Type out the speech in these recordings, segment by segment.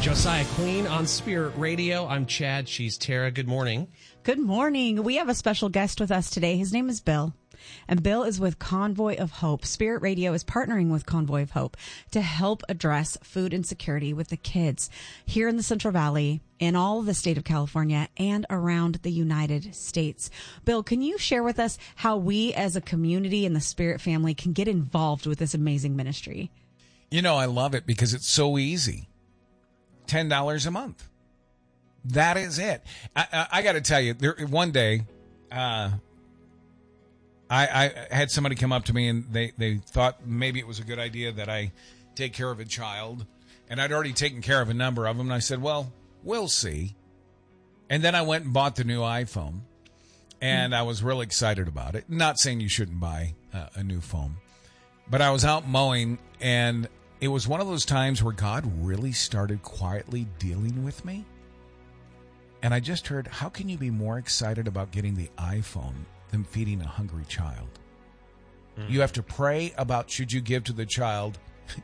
Josiah Queen on Spirit Radio. I'm Chad. She's Tara. Good morning. Good morning. We have a special guest with us today. His name is Bill. And Bill is with Convoy of Hope. Spirit Radio is partnering with Convoy of Hope to help address food insecurity with the kids here in the Central Valley, in all of the state of California, and around the United States. Bill, can you share with us how we as a community and the Spirit family can get involved with this amazing ministry? You know, I love it because it's so easy. $10 a month. That is it. I got to tell you, one day, I had somebody come up to me and they thought maybe it was a good idea that I take care of a child. And I'd already taken care of a number of them. And I said, well, we'll see. And then I went and bought the new iPhone. And I was really excited about it. Not saying you shouldn't buy a new phone. But I was out mowing, and it was one of those times where God really started quietly dealing with me. And I just heard, how can you be more excited about getting the iPhone than feeding a hungry child? You have to pray about should you give to the child,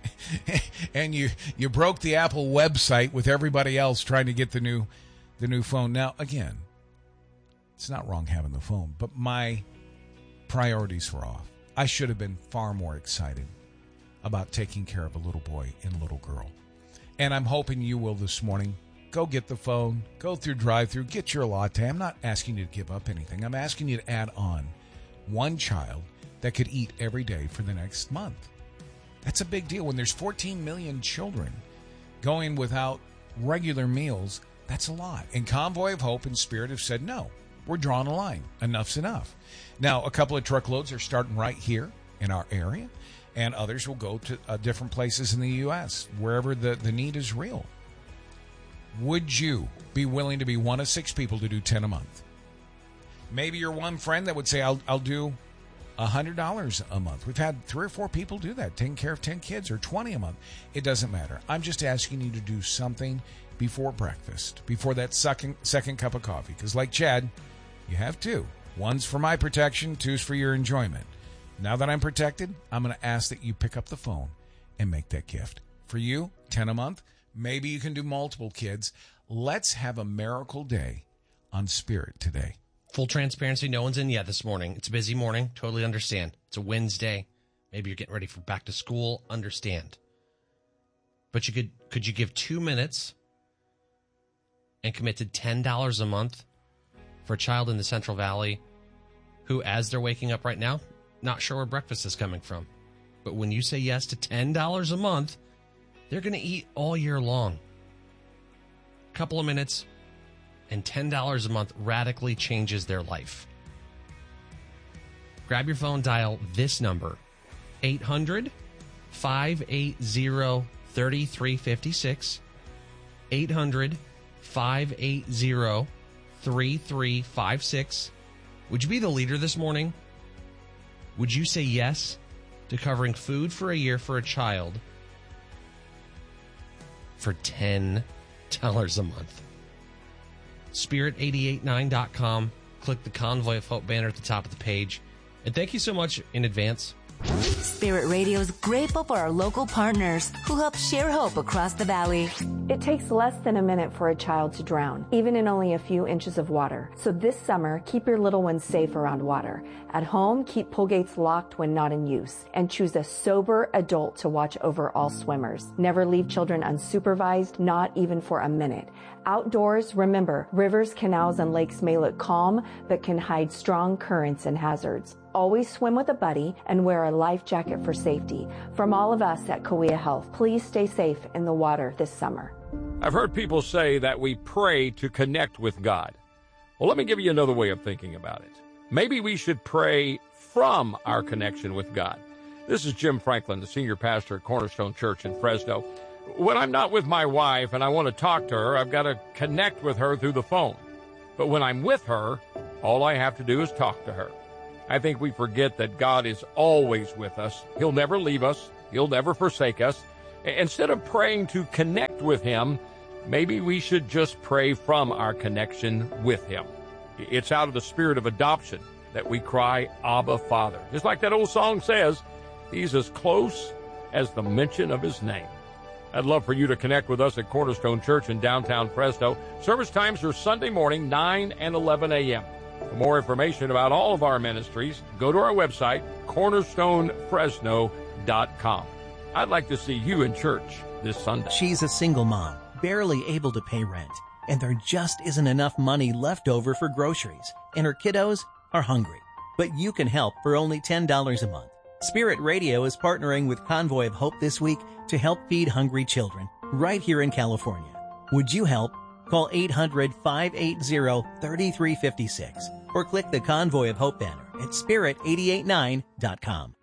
and you broke the Apple website with everybody else trying to get the new phone. Now, again, it's not wrong having the phone, but my priorities were off. I should have been far more excited about taking care of a little boy and a little girl. And I'm hoping you will this morning. Go get the phone, go through drive-through, get your latte. I'm not asking you to give up anything. I'm asking you to add on one child that could eat every day for the next month. That's a big deal. When there's 14 million children going without regular meals, that's a lot. And Convoy of Hope and Spirit have said, no, we're drawing a line. Enough's enough. Now, a couple of truckloads are starting right here in our area, and others will go to different places in the U.S., wherever the need is real. Would you be willing to be one of 6 people to do 10 a month? Maybe you're one friend that would say, I'll do $100 a month. We've had 3 or 4 people do that, taking care of 10 kids, or 20 a month. It doesn't matter. I'm just asking you to do something before breakfast, before that second cup of coffee. Because like Chad, you have 2. One's for my protection, 2's for your enjoyment. Now that I'm protected, I'm going to ask that you pick up the phone and make that gift. For you, 10 a month. Maybe you can do multiple kids. Let's have a miracle day on Spirit today. Full transparency, no one's in yet this morning. It's a busy morning. Totally understand. It's a Wednesday. Maybe you're getting ready for back to school. Understand. But could you give 2 minutes and commit to $10 a month for a child in the Central Valley who, as they're waking up right now, not sure where breakfast is coming from. But when you say yes to $10 a month, they're going to eat all year long. A couple of minutes and $10 a month radically changes their life. Grab your phone, dial this number, 800-580-3356, 800-580-3356. Would you be the leader this morning? Would you say yes to covering food for a year for a child for $10 a month? Spirit889.com. Click the Convoy of Hope banner at the top of the page. And thank you so much in advance. Spirit Radio is grateful for our local partners who help share hope across the valley. It takes less than a minute for a child to drown, even in only a few inches of water. So this summer, keep your little ones safe around water. At home, keep pull gates locked when not in use, and choose a sober adult to watch over all swimmers. Never leave children unsupervised, not even for a minute. Outdoors, remember, rivers, canals, and lakes may look calm, but can hide strong currents and hazards. Always swim with a buddy and wear a life jacket for safety. From all of us at Kauai Health, please stay safe in the water this summer. I've heard people say that we pray to connect with God. Well, let me give you another way of thinking about it. Maybe we should pray from our connection with God. This is Jim Franklin, the senior pastor at Cornerstone Church in Fresno. When I'm not with my wife and I want to talk to her, I've got to connect with her through the phone. But when I'm with her, all I have to do is talk to her. I think we forget that God is always with us. He'll never leave us. He'll never forsake us. Instead of praying to connect with Him, maybe we should just pray from our connection with Him. It's out of the spirit of adoption that we cry, Abba, Father. Just like that old song says, He's as close as the mention of His name. I'd love for you to connect with us at Cornerstone Church in downtown Fresno. Service times are Sunday morning, 9 and 11 a.m. For more information about all of our ministries, go to our website, cornerstonefresno.com. I'd like to see you in church this Sunday. She's a single mom, barely able to pay rent, and there just isn't enough money left over for groceries, and her kiddos are hungry. But you can help for only $10 a month. Spirit Radio is partnering with Convoy of Hope this week to help feed hungry children right here in California. Would you help? Call 800-580-3356 or click the Convoy of Hope banner at spirit889.com.